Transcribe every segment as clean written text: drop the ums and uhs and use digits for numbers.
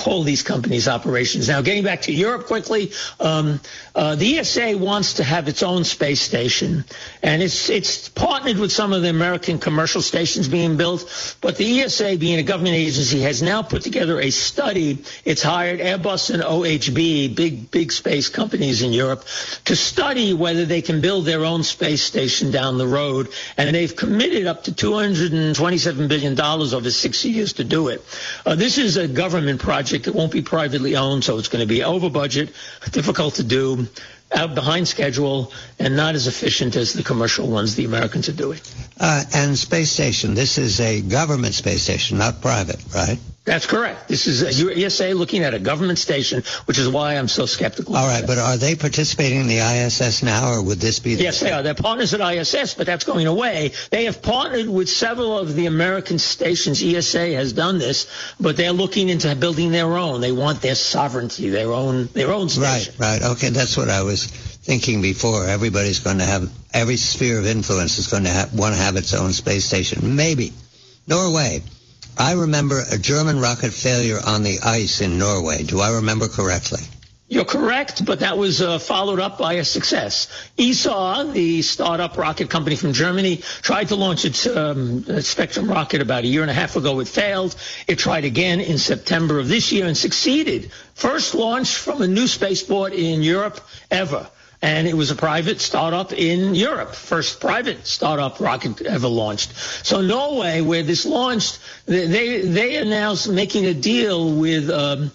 all these companies' operations. Now, getting back to Europe quickly, the ESA wants to have its own space station, and it's partnered with some of the American commercial stations being built. But the ESA, being a government agency, has now put together a study. It's hired Airbus and OHB, big space companies in Europe, to study whether they can build their own space station down the road. And they've committed up to $227 billion over 6 years to do it. This is a government project. It won't be privately owned, so it's going to be over budget, difficult to do, out behind schedule, and not as efficient as the commercial ones the Americans are doing. And space station, this is a government space station, not private, right? That's correct. This is ESA looking at a government station, which is why I'm so skeptical. All right, but are they participating in the ISS now, or would this be the Yes, they are. They're partners at ISS, but that's going away. They have partnered with several of the American stations. ESA has done this, but they're looking into building their own. They want their sovereignty, their own station. Right. Okay, that's what I was thinking before. Everybody's going to have, every sphere of influence is going to want to have its own space station. Maybe. Norway. I remember a German rocket failure on the ice in Norway. Do I remember correctly? You're correct, but that was followed up by a success. ESA, the startup rocket company from Germany, tried to launch its Spectrum rocket about a year and a half ago. It failed. It tried again in September of this year and succeeded. First launch from a new spaceport in Europe ever. And it was a private startup in Europe, first private startup rocket ever launched. So Norway, where this launched, they are now making a deal with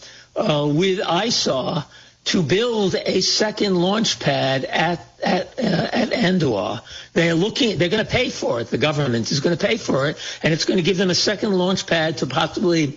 ISAR to build a second launch pad at Andorra. They're going to pay for it. The government is going to pay for it, and it's going to give them a second launch pad to possibly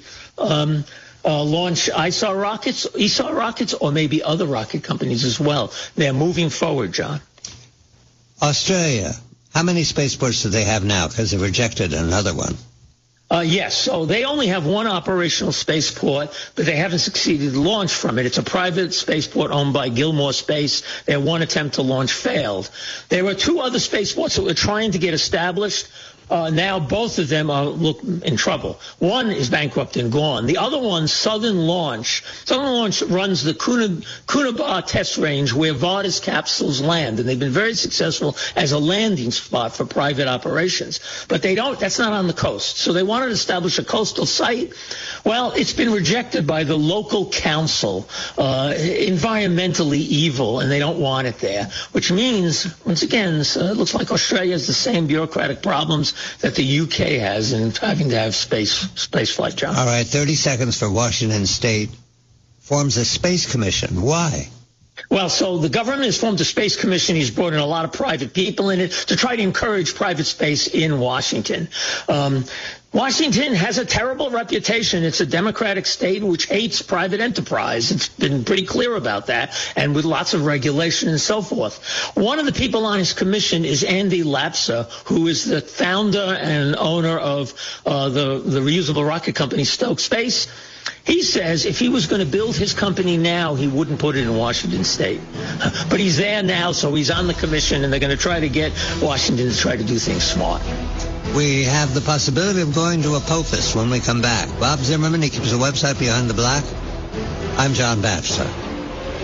launch ESA rockets, or maybe other rocket companies as well. They're moving forward, John. Australia, how many spaceports do they have now? Because they rejected another one. Yes, so they only have one operational spaceport, but they haven't succeeded to launch from it. It's a private spaceport owned by Gilmore Space. Their one attempt to launch failed. There were two other spaceports that were trying to get established. Now both of them are in trouble. One is bankrupt and gone. The other one, Southern Launch runs the Coonabar test range where Varda's capsules land, and they've been very successful as a landing spot for private operations. But that's not on the coast. So they wanted to establish a coastal site. Well, it's been rejected by the local council, environmentally evil, and they don't want it there, which means, once again, it looks like Australia has the same bureaucratic problems that the UK has in having to have space flight, John. All right, 30 seconds for Washington State. Forms a space commission. Why? Well, so the government has formed a space commission. He's brought in a lot of private people in it to try to encourage private space in Washington. Washington has a terrible reputation. It's a democratic state which hates private enterprise. It's been pretty clear about that, and with lots of regulation and so forth. One of the people on his commission is Andy Lapsa, who is the founder and owner of the reusable rocket company Stoke Space. He says if he was going to build his company now, he wouldn't put it in Washington State. But he's there now, so he's on the commission, and they're going to try to get Washington to try to do things smart. We have the possibility of going to Apophis when we come back. Bob Zimmerman, he keeps a website Behind the Black. I'm John Batchelor.